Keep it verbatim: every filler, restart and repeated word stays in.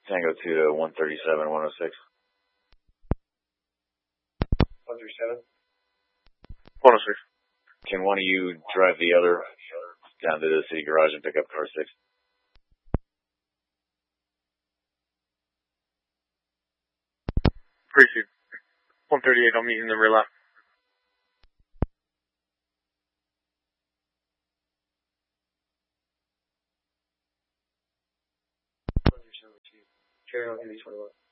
Tango two to one thirty-seven, one oh six. one thirty-seven? one oh six. Can one of you drive the other down to the city garage and pick up car six? Appreciate it. one thirty-eight, I'll meet you in the rear left. one thirty-seven, Carry on, Indy twenty-one.